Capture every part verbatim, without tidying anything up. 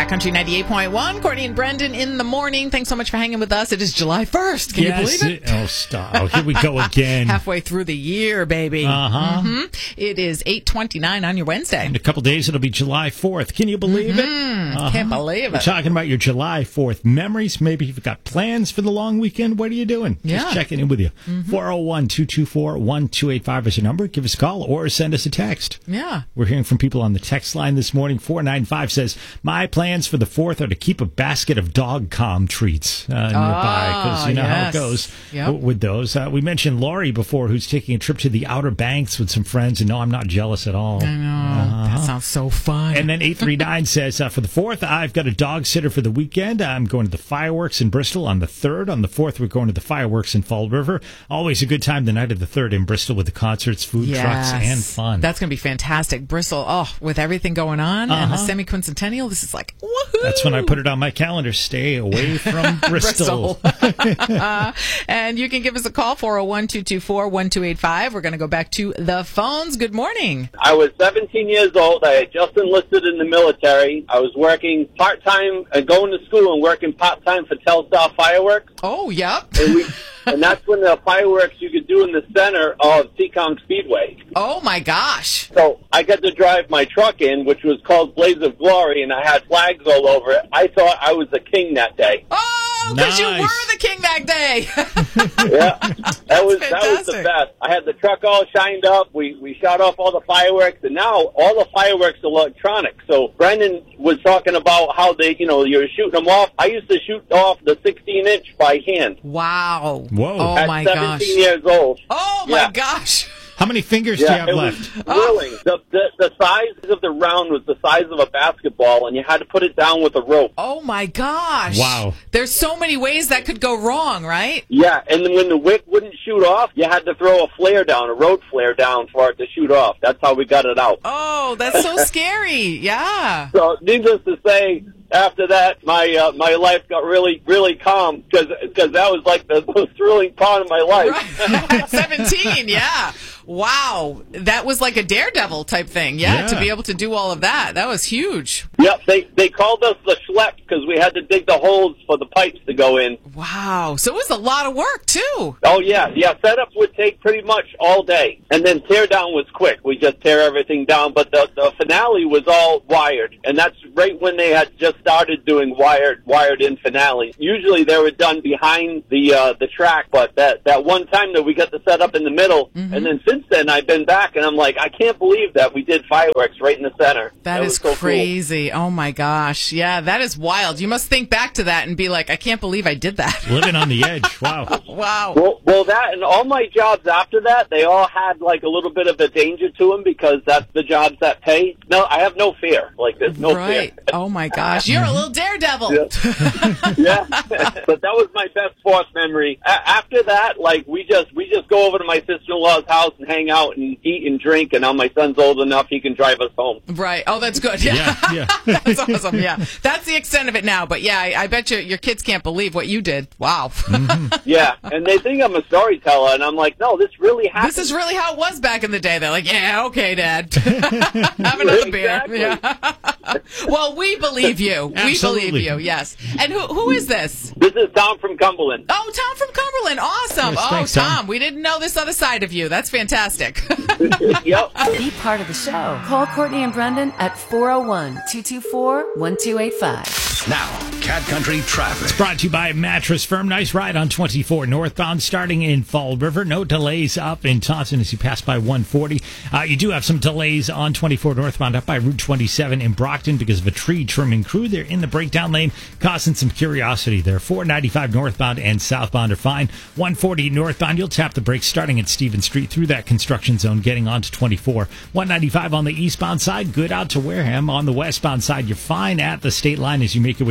Cat Country ninety-eight point one. Courtney and Brendan in the morning. Thanks so much for hanging with us. It is July first. Can yes, you believe it? it? Oh, stop. Oh, here we go again. Halfway through the year, baby. Uh-huh. Mm-hmm. It is eight twenty-nine on your Wednesday. In a couple days, it'll be July fourth. Can you believe mm-hmm. it? Uh-huh. Can't believe it. We're talking about your July fourth memories. Maybe you've got plans for the long weekend. What are you doing? Yeah. Just checking in with you. Mm-hmm. four oh one, two two four, one two eight five is your number. Give us a call or send us a text. Yeah. We're hearing from people on the text line this morning. four nine five says, my plans for the fourth are to keep a basket of dog calm treats uh, nearby, because you know yes. how it goes yep. with those. Uh, we mentioned Laurie before, who's taking a trip to the Outer Banks with some friends, and no, I'm not jealous at all. I know. Uh-huh. That sounds so fun. And then eight three nine says, uh, for the fourth, I've got a dog sitter for the weekend. I'm going to the fireworks in Bristol on the third. On the fourth, we're going to the fireworks in Fall River. Always a good time the night of the third in Bristol with the concerts, food yes. trucks, and fun. That's going to be fantastic. Bristol, oh, with everything going on uh-huh. and the semi-quincentennial, this is like, woohoo! That's when I put it on my calendar. Stay away from Bristol. Bristol. uh, and you can give us a call, four oh one, two two four, one two eight five. We're going to go back to the phones. Good morning. I was seventeen years old. I had just enlisted in the military. I was working part-time, uh, going to school and working part-time for Telstar Fireworks. Oh, yep. And, we, and that's when the fireworks you could do in the center of Seacom Speedway. Oh, my gosh. So I got to drive my truck in, which was called Blaze of Glory, and I had flags all over it. I thought I was the king that day. Oh, because nice. you were the king that day. Yeah, that was that was the best. I had the truck all shined up. We we shot off all the fireworks, and now all the fireworks are electronic. So Brendan was talking about how they, you know, you're shooting them off. I used to shoot off the sixteen inch by hand. Wow. Whoa. Oh, At my seventeen gosh. years old. Oh, Yeah. my gosh. How many fingers Yeah, do you have it left? was thrilling. The, the the size of the round was the size of a basketball, and you had to put it down with a rope. Oh, my gosh. Wow. There's so many ways that could go wrong, right? Yeah, and then when the wick wouldn't shoot off, you had to throw a flare down, a road flare down for it to shoot off. That's how we got it out. Oh, that's so scary. Yeah. So, needless to say, after that, my uh, my life got really, really calm, because that was like the most thrilling part of my life. Right. seventeen, yeah. Wow. That was like a daredevil type thing, yeah, Yeah. to be able to do all of that. That was huge. Yep, they they called us the Schlepp because we had to dig the holes for the pipes to go in. Wow. So it was a lot of work, too. Oh, yeah, yeah, setup would take pretty much all day, and then tear down was quick. We just tear everything down, but the, the finale was all wired, and that's right when they had just started doing wired wired in finales. Usually they were done behind the uh, the track, but that, that one time that we got the setup in the middle, mm-hmm. and then since then I've been back, and I'm like, I can't believe that we did fireworks right in the center. That, that is so crazy. Cool. Oh, my gosh. Yeah, that is wild. You must think back to that and be like, I can't believe I did that. Living on the edge. Wow. Wow. Well, well, that and all my jobs after that, they all had like a little bit of a danger to them because that's the jobs that pay. No, I have no fear. Like, there's no right. fear. Oh, my gosh. You're a little daredevil. Yeah. Yeah. But that was my best force memory. A- after that, like, we just we just go over to my sister-in-law's house and hang out and eat and drink, and now my son's old enough he can drive us home. Right. Oh, that's good. Yeah. Yeah. yeah. That's awesome. Yeah. That's the extent of it now. But, yeah, I, I bet you your kids can't believe what you did. Wow. Mm-hmm. Yeah. And they think I'm a storyteller, and I'm like, no, this really happened. This is really how it was back in the day. They're like, yeah, okay, Dad. Have another Exactly. beer. Yeah. Well, we believe you. Absolutely. We believe you, yes. And who who is this? This is Tom from Cumberland. Oh, Tom from Cumberland. Awesome. Yes, oh, thanks, Tom, Tom. we didn't know this other side of you. That's fantastic. Yep. Be part of the show. Call Courtney and Brendan at four oh one, two two four, one two eight five. Now, Cat Country Traffic. Brought to you by Mattress Firm. Nice ride on twenty-four northbound starting in Fall River. No delays up in Taunton as you pass by one forty. Uh, you do have some delays on twenty-four northbound up by Route twenty-seven in Brockton because of a tree trimming crew. They're in the breakdown lane, causing some curiosity there. four ninety-five northbound and southbound are fine. one forty northbound, you'll tap the brakes starting at Stevens Street through that construction zone, getting onto twenty-four. one ninety-five on the eastbound side, good out to Wareham. On the westbound side, you're fine at the state line as you make your way towards the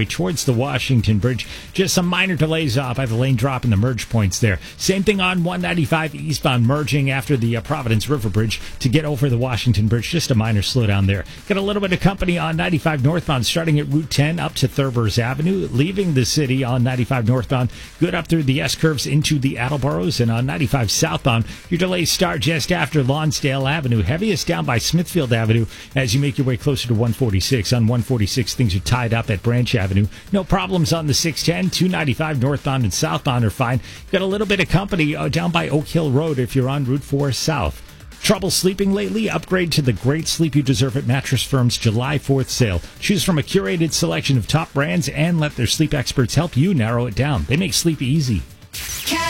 the Washington Bridge. Just some minor delays uh, by the lane drop and the merge points there. Same thing on one ninety-five eastbound, merging after the uh, Providence River Bridge to get over the Washington Bridge. Just a minor slowdown there. Got a little bit of company on ninety-five northbound, starting at Route ten up to Thurber's Avenue, leaving the city on ninety-five northbound, good up through the S-curves into the Attleboroughs, and on ninety-five southbound, your delays start just after Lonsdale Avenue. Heaviest down by Smithfield Avenue as you make your way closer to one forty-six. On one forty-six, things are tied up at Branch Avenue. No problems on the six ten. two ninety-five northbound and southbound are fine. Got a little bit of company uh, down by Oak Hill Road if you're on Route four south. Trouble sleeping lately? Upgrade to the Great Sleep You Deserve at Mattress Firm's July fourth sale. Choose from a curated selection of top brands and let their sleep experts help you narrow it down. They make sleep easy.